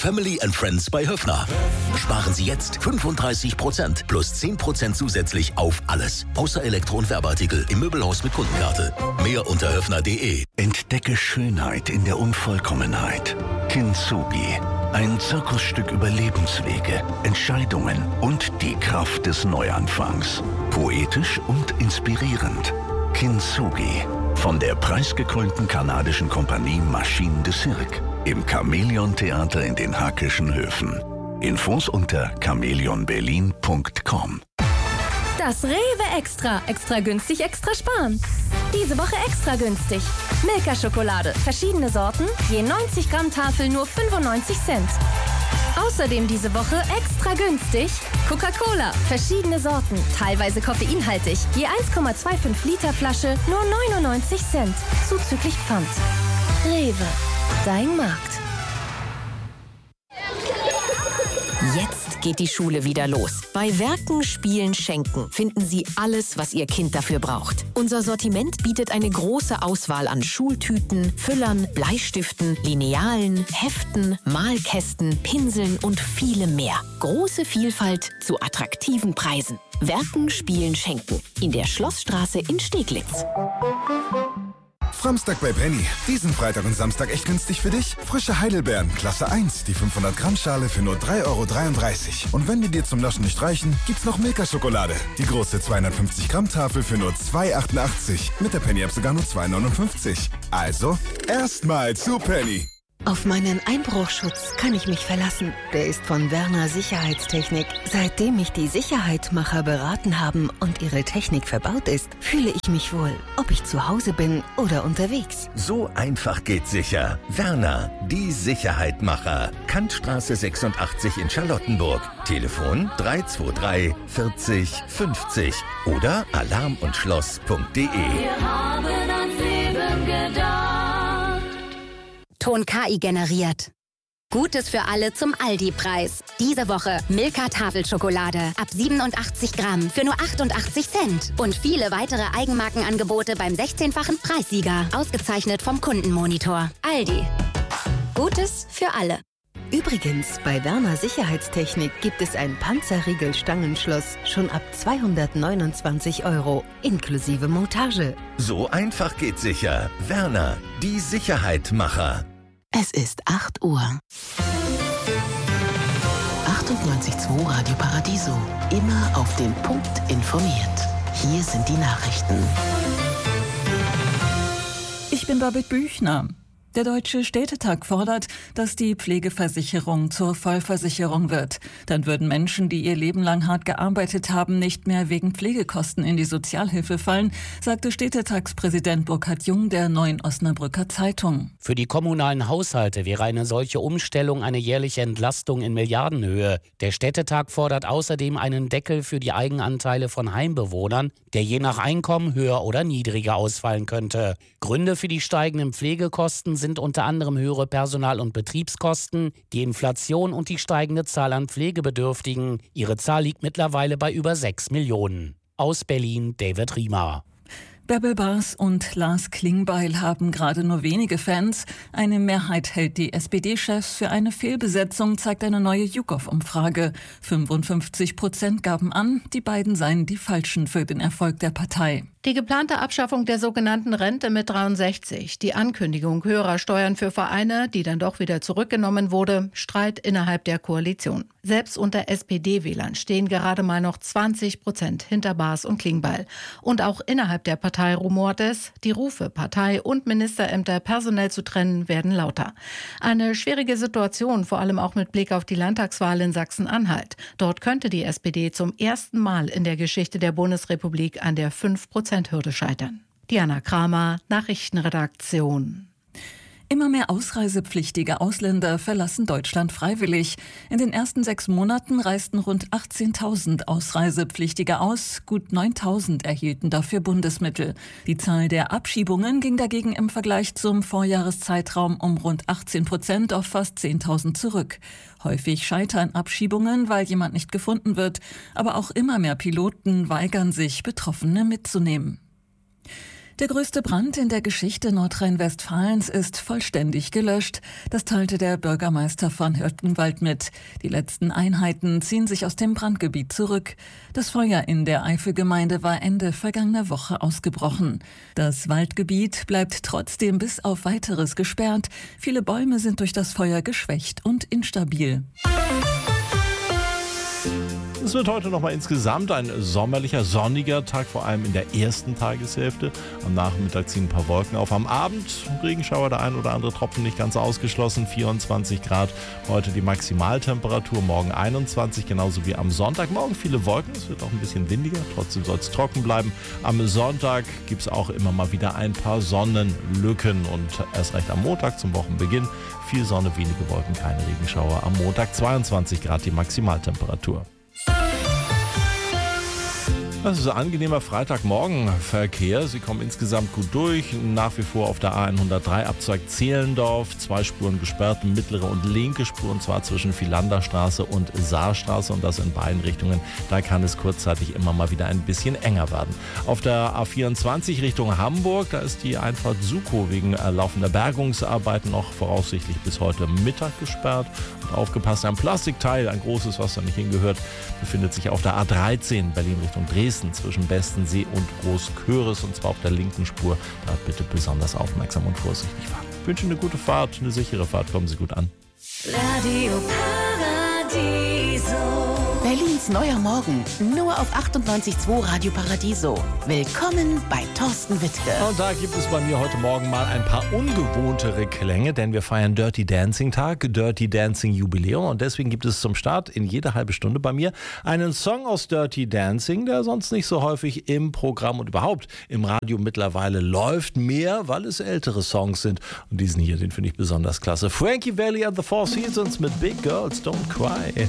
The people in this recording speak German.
Family and Friends bei Höffner. Sparen Sie jetzt 35% plus 10% zusätzlich auf alles. Außer Elektro- und Werbeartikel im Möbelhaus mit Kundenkarte. Mehr unter höffner.de. Entdecke Schönheit in der Unvollkommenheit. Kintsugi. Ein Zirkusstück über Lebenswege, Entscheidungen und die Kraft des Neuanfangs. Poetisch und inspirierend. Kintsugi. Von der preisgekrönten kanadischen Kompanie Machine de Cirque. Im Chamäleon-Theater in den Hackischen Höfen. Infos unter chamäleonberlin.com. Das Rewe Extra. Extra günstig, extra sparen. Diese Woche extra günstig. Milka-Schokolade. Verschiedene Sorten. Je 90 Gramm Tafel nur 95 Cent. Außerdem diese Woche extra günstig. Coca-Cola. Verschiedene Sorten. Teilweise koffeinhaltig. Je 1,25 Liter Flasche nur 99 Cent. Zuzüglich Pfand. Rewe. Dein Markt. Jetzt geht die Schule wieder los. Bei Werken, Spielen, Schenken finden Sie alles, was Ihr Kind dafür braucht. Unser Sortiment bietet eine große Auswahl an Schultüten, Füllern, Bleistiften, Linealen, Heften, Malkästen, Pinseln und vielem mehr. Große Vielfalt zu attraktiven Preisen. Werken, Spielen, Schenken. In der Schlossstraße in Steglitz. Samstag bei Penny. Diesen Freitag und Samstag echt günstig für dich? Frische Heidelbeeren, Klasse 1, die 500 Gramm Schale für nur 3,33 €. Und wenn die dir zum Naschen nicht reichen, gibt's noch Milka-Schokolade. Die große 250 Gramm Tafel für nur 2,88 €. Mit der Penny-App sogar nur 2,59 €. Also, erstmal zu Penny. Auf meinen Einbruchschutz kann ich mich verlassen. Der ist von Werner Sicherheitstechnik. Seitdem mich die Sicherheitmacher beraten haben und ihre Technik verbaut ist, fühle ich mich wohl, ob ich zu Hause bin oder unterwegs. So einfach geht sicher. Werner, die Sicherheitmacher. Kantstraße 86 in Charlottenburg. Telefon 323 40 50 oder alarmundschloss.de. Wir haben ans Leben gedacht. Ton KI generiert. Gutes für alle zum Aldi-Preis. Diese Woche Milka Tafelschokolade ab 87 Gramm für nur 88 Cent. Und viele weitere Eigenmarkenangebote beim 16-fachen Preissieger. Ausgezeichnet vom Kundenmonitor. Aldi. Gutes für alle. Übrigens, bei Werner Sicherheitstechnik gibt es ein Panzerriegel-Stangenschloss schon ab 229 € inklusive Montage. So einfach geht sicher. Werner, die Sicherheitmacher. Es ist 8 Uhr. 98.2 Radio Paradiso. Immer auf den Punkt informiert. Hier sind die Nachrichten. Ich bin Babette Büchner. Der Deutsche Städtetag fordert, dass die Pflegeversicherung zur Vollversicherung wird. Dann würden Menschen, die ihr Leben lang hart gearbeitet haben, nicht mehr wegen Pflegekosten in die Sozialhilfe fallen, sagte Städtetagspräsident Burkhard Jung der Neuen Osnabrücker Zeitung. Für die kommunalen Haushalte wäre eine solche Umstellung eine jährliche Entlastung in Milliardenhöhe. Der Städtetag fordert außerdem einen Deckel für die Eigenanteile von Heimbewohnern, der je nach Einkommen höher oder niedriger ausfallen könnte. Gründe für die steigenden Pflegekosten sind unter anderem höhere Personal- und Betriebskosten, die Inflation und die steigende Zahl an Pflegebedürftigen. Ihre Zahl liegt mittlerweile bei über 6 Millionen. Aus Berlin, David Riemer. Bärbel Bas und Lars Klingbeil haben gerade nur wenige Fans. Eine Mehrheit hält die SPD-Chefs für eine Fehlbesetzung, zeigt eine neue YouGov-Umfrage. 55% gaben an, die beiden seien die Falschen für den Erfolg der Partei. Die geplante Abschaffung der sogenannten Rente mit 63, die Ankündigung höherer Steuern für Vereine, die dann doch wieder zurückgenommen wurde, Streit innerhalb der Koalition. Selbst unter SPD-Wählern stehen gerade mal noch 20% hinter Bas und Klingbeil. Und auch innerhalb der Partei rumort es, die Rufe, Partei und Ministerämter personell zu trennen, werden lauter. Eine schwierige Situation, vor allem auch mit Blick auf die Landtagswahl in Sachsen-Anhalt. Dort könnte die SPD zum ersten Mal in der Geschichte der Bundesrepublik an der 5%-Hürde scheitern. Diana Kramer, Nachrichtenredaktion. Immer mehr ausreisepflichtige Ausländer verlassen Deutschland freiwillig. In den ersten 6 Monaten reisten rund 18.000 Ausreisepflichtige aus. Gut 9.000 erhielten dafür Bundesmittel. Die Zahl der Abschiebungen ging dagegen im Vergleich zum Vorjahreszeitraum um rund 18% auf fast 10.000 zurück. Häufig scheitern Abschiebungen, weil jemand nicht gefunden wird. Aber auch immer mehr Piloten weigern sich, Betroffene mitzunehmen. Der größte Brand in der Geschichte Nordrhein-Westfalens ist vollständig gelöscht. Das teilte der Bürgermeister von Hürtgenwald mit. Die letzten Einheiten ziehen sich aus dem Brandgebiet zurück. Das Feuer in der Eifelgemeinde war Ende vergangener Woche ausgebrochen. Das Waldgebiet bleibt trotzdem bis auf Weiteres gesperrt. Viele Bäume sind durch das Feuer geschwächt und instabil. Es wird heute nochmal insgesamt ein sommerlicher, sonniger Tag, vor allem in der ersten Tageshälfte. Am Nachmittag ziehen ein paar Wolken auf. Am Abend Regenschauer, der ein oder andere Tropfen nicht ganz ausgeschlossen. 24 Grad heute die Maximaltemperatur, morgen 21, genauso wie am Sonntag. Morgen viele Wolken, es wird auch ein bisschen windiger, trotzdem soll es trocken bleiben. Am Sonntag gibt es auch immer mal wieder ein paar Sonnenlücken und erst recht am Montag zum Wochenbeginn. Viel Sonne, wenige Wolken, keine Regenschauer. Am Montag 22 Grad die Maximaltemperatur. Das ist ein angenehmer Freitagmorgenverkehr. Sie kommen insgesamt gut durch. Nach wie vor auf der A103 Abzweig Zehlendorf. 2 Spuren gesperrt, mittlere und linke Spur, und zwar zwischen Philanderstraße und Saarstraße, und das in beiden Richtungen. Da kann es kurzzeitig immer mal wieder ein bisschen enger werden. Auf der A24 Richtung Hamburg, da ist die Einfahrt Sukow wegen laufender Bergungsarbeiten noch voraussichtlich bis heute Mittag gesperrt. Und aufgepasst, ein Plastikteil, ein großes, was da nicht hingehört, befindet sich auf der A13 Berlin Richtung Dresden zwischen Bestensee und Großköris, und zwar auf der linken Spur. Da bitte besonders aufmerksam und vorsichtig fahren. Ich wünsche eine gute Fahrt, eine sichere Fahrt. Kommen Sie gut an. Radio Paradiso. Berlins neuer Morgen, nur auf 98.2 Radio Paradiso. Willkommen bei Thorsten Wittke. Und da gibt es bei mir heute Morgen mal ein paar ungewohntere Klänge, denn wir feiern Dirty Dancing Tag, Dirty Dancing Jubiläum, und deswegen gibt es zum Start in jeder halbe Stunde bei mir einen Song aus Dirty Dancing, der sonst nicht so häufig im Programm und überhaupt im Radio mittlerweile läuft, mehr, weil es ältere Songs sind, und diesen hier, den finde ich besonders klasse. Frankie Valli and the Four Seasons mit Big Girls Don't Cry.